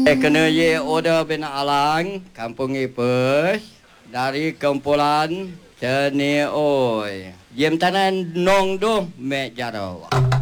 Kena ye order bina alang kampung Ipus dari kumpulan Ceni Oi. Jem tanan nong do me jaro.